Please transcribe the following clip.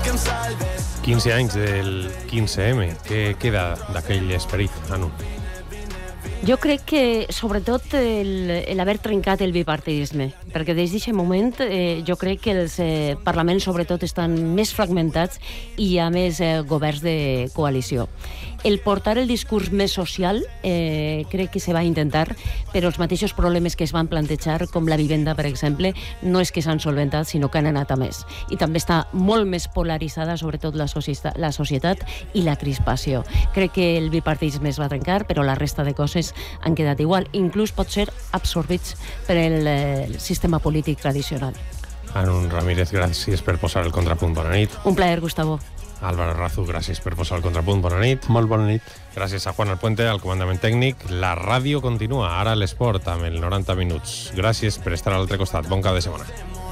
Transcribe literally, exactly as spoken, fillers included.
quinze anys del quinze eme. Què queda d'aquell esperit, Anu? Jo crec que, sobretot, l'haver trencat el bipartidisme, perquè des d'aquest moment eh, jo crec que els eh, parlaments, sobretot, estan més fragmentats i hi ha més eh, governs de coalició. El portar el discurs més social eh, crec que se va intentar, però els mateixos problemes que es van plantejar, com la vivenda, per exemple, no és que s'han solventat, sinó que han anat a més. I també està molt més polaritzada, sobretot, la, societat, la societat i la crispació. Crec que el bipartidisme es va trencar, però la resta de coses han quedat igual. Inclús pot ser absorbits per el, eh, el sistema polític tradicional. Anu Ramírez, gràcies per posar el contrapunt. Bona nit. Un plaer, Gustavo. Álvaro Razu, gràcies per posar el contrapunt. Bona nit. Molt bona nit. Gràcies a Juan Alpuente, al comandament tècnic. La ràdio continua, ara l'esport, amb el noranta minuts. Gràcies per estar a l'altre costat. Bon cap de setmana.